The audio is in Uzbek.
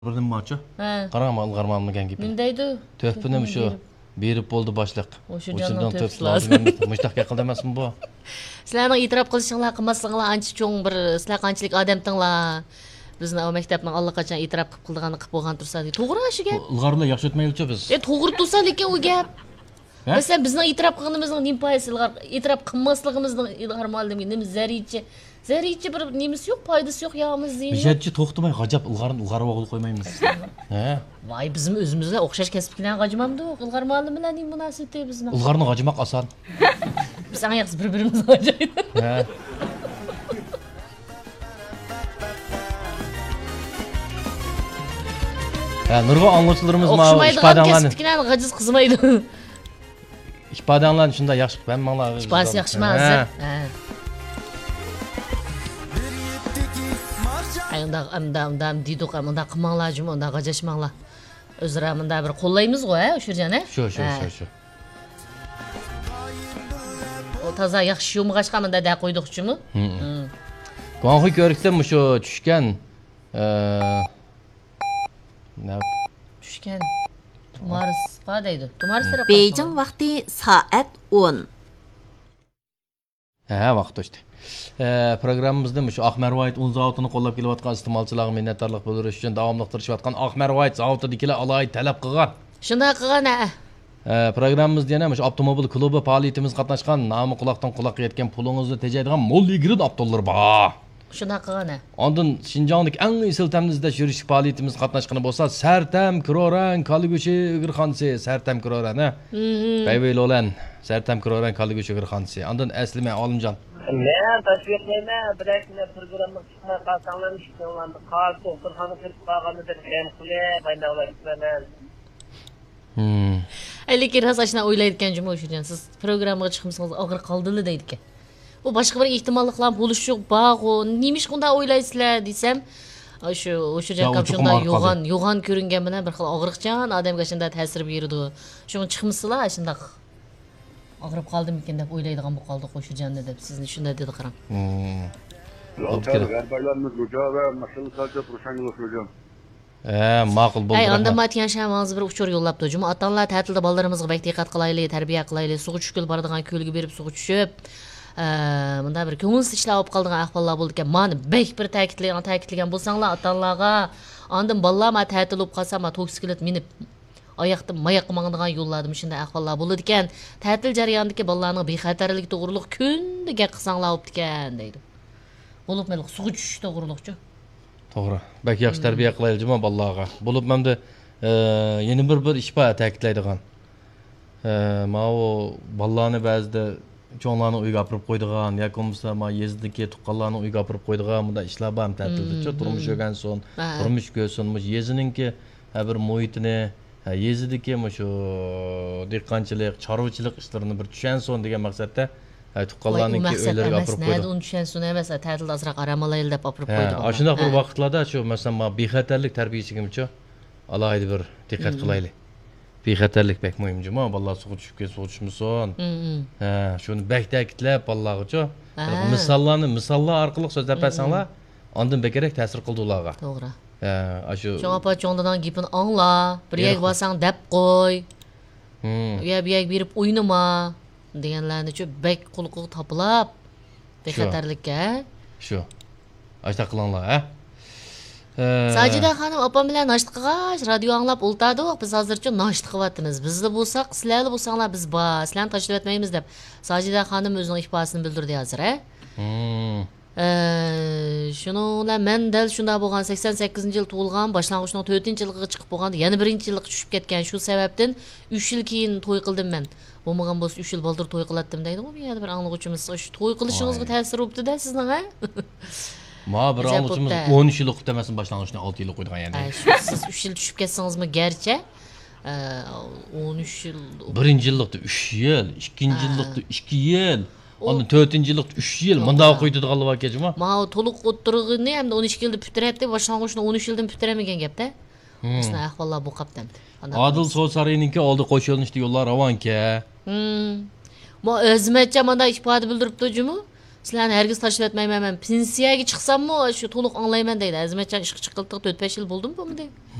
Birden maçı. Qarama alğarmamını gen gibi. Nindeydi? Töpünüm şu. Berip boldu başlıq. Oşucandan töpüs lazım. Müştaq yaqıl demasın bu. Sizlarning itiraf qilishinglar, qilmasliginglar ancha cho'ng bir sizlar qanchalik odamdinglar. Bizni o maktabning allaqachon itiraf qilib qilganini qilib bo'lgan tursa, to'g'ri shu gap. Ilg'arlar yaxshi o'tmaydi biz. To'g'ri tursa lekin u gap. Masalan, bizning itiraf qilganimizning nimpoyasi itiraf qilmasligimizning ilg'armoldimi, nima zarichi bir nimasi yo'q, foydasi yo'q yog'imiz deydi. Bijatchi to'xtamay g'ajab ilg'arib o'g'il qo'ymaymiz. Ha? Voy, bizim o'zimizga o'xshash kasbkidan g'ajimamdi, ilg'armolim bilan nima munosabati bizni. Ilg'arni g'ajimaq oson. Biz ayaqsiz bir-birimizni g'ajaydi. Ha. Nurg'a anglashlarimiz mana ifodalarni kasbkidan g'ajiz qizmaydi. İfadanlarni shunday yaxshi ben manglar. İfadasi yaxshimi hozir? Ha. Unda deydiq, unda qilmanglar, unda g'ajashmanglar. O'zra bunda bir qo'llaymiz qo'y, o'shirjan, ha? Shu. O toza yaxshi yumg'ashqa bunda da qo'ydiqchimi? Qo'ng'i ko'rikdim shu tushgan tushgan Tumaris qadaydi? Tumaris taraf. Beijing vaqti soat 10. Ha, vaqt o'tdi. Programmamizda shu Aqmarvoyt un zavodini qo'llab kelayotgan iste'molchilarga minnatdorlik bildirish uchun davomli tirishayotgan Aqmarvoyt zavodidagilar alohida talab qilgan. Shunday qilgan, ha. Programmamizda yana shu avtomobil klubi faoliyatimiz qatnashgan, nomi quloqdan quloqqa yetgan pulingizni tejaydigan mo'lligirin avtolar bor. Shunday qilgan, ha. Ondan Şinjanlik eng isil tamizda yurish faoliyatimiz qatnashgani bo'lsa, Sartam Kiroran Kaliguchi Igirxonsi, Sartam Kiroran, ha. Baybaylolan, Sartam Kiroran Kaliguchi Igirxonsi. Ondan Aslima Olimjon. Men tashviqlayma, birakni programma chiqmay qolsanglar, ishlarni qaz doktorxona kirib qolganini deb ham qilib, baynalayman. Lekin rasashna o'ylaydigan juma o'shirjan. Siz programmaga chiqmasangiz og'ir qoldili deydi. Bu boshqa bir ehtimolliklar bo'lishi yo'q, ba'g'u. Nimish qunday o'ylaysizlar desam, o'shirjan ham shunday yo'g'on ko'ringan bilan bir xil og'riqchan odamga shunday ta'sir berdi. Shuni chiqmisizlar, shunday og'rib qoldimikin deb o'ylaydigan bu qoldi qo'shirjanni deb sizni shunday dedi qarang. Garbaylarimiz go'ja va masala sadda tursangiz o'shirjan. Ma'qul bo'ldi. Anda Matiyan shamangiz bir uchur yo'llabdi. Juma atanlar ta'tilda bolalarimizga bek diqqat qilaylik, tarbiya qilaylik, suv tushkul boradigan ko'lga berib suv tushib, bunda bir ko'ngilsiz ishlar olib qoldigan ahvollar bo'ldi ekan. Mani bek bir ta'kidlagan bo'lsanglar atanlarga, andan bolalar ma ta'til olib qolsa, ma toksikolat minib oyoqda mayoqqa mangdigan yo'llarda shunday ahvollar bo'ladi ekan. Ta'til jarayonidagi bolalarning bexatarligi to'g'riliq kundiga qilsanglar olibdi ekan deydi. Bo'lib meni suv tushish to'g'riliqchi. To'g'ri. Bak yaxshi tarbiya qilaylik bolalarga. Bo'lib menda yana bir ish bor ta'kidlaydigan. Mana u bolalarni ba'zida cho'nglarni uyga olib qo'ydigan, yoki bo'lmasa mana yezdagi tuqqanlarni uyga olib qo'ydigan bunda ishlar bor ta'tilda. Turmush ko'rgan so'ng, turmush ko'rsin, yezininki bir muhitini, yezidagi shu dehqonchilik, chorvachilik ishlarini bir tushan so'ng degan maqsadda tuqqanlarniki uylariga olib qo'ydi. Uni tushan so'ng emas, ta'tilda azroq aramalayl deb olib qo'ydi. Shunday bir vaqtlarda shu masalan bexatarlik tarbiyasiga alohida bir diqqat qilaylik. Bexatarlik bek muhimmi? Bolalar suv tushib ketsa suv tushmasin. Shuni bek ta'kidlab bolalarga misollar orqali so'zlab bersanglar, ondan bekerak ta'sir qildi ularga. To'g'ri. Shu Cho'ngapa cho'ngdadan gapini angla, bir yak bo'lsang deb qo'y. Bu yak berib o'ynama deganlarni-chu bek qulqi topilab bexatarlikka. Shu. Ashta qilinglar, ha? Sajida xonim opam bilan noshta qilgach, radio anglab o'ltirdik. Biz hozircha noshta qilyapmiz. Bizda bo'lsaq, sizlar bo'lsanglar biz bor, sizlarni tashlab etmaymiz deb. Sajida xonim o'zining ifodasini bildirdi hozir, ha? Shuningla men dal shunda bo'lgan 88-yil tug'ilgan, boshlang'ichning 4-yiliga chiqib bo'lganda, yana 1-yilga tushib ketgan. Shu sababdan 3 yil keyin to'y qildim men. Bo'lmagan bo'lsa 3 yil boldir to'y qilatdim deydi. Bu yana bir anglag'uchimiz shu to'y qilishingizga ta'sir o'tdi-da sizning, ha? Ma bir anglag'uchimiz 13 yil o'qib demasin, boshlang'ichni 6 yil o'qigan yana. Siz 3 yil tushib ketsangizmi garchi 13 yil. 1-yillikda 3 yil, 2-yillikda 2 yil. Ondan 4-yillikda 3 yil bunda o'qiydiganlar bor ekanmi? Ma to'liq o'tirig'ini hamda 12 yilda bitiradi, boshlang'ichni 13 yildan bitiramagan gapda. Bizning ahvollar bu qapdan. Adil So'sariyninki oldi qo'shilishdi yo'llar ravonka. Ma o'zimcha mana ifoda bildiribdi-jumi? Sizlarni hergiz tashlab etmayman. Men pensiyaga chiqsammi, shu to'liq anglayman deydi. Azmatjon ishga chiqqildiq 4-5 yil bo'ldimi bu deydi.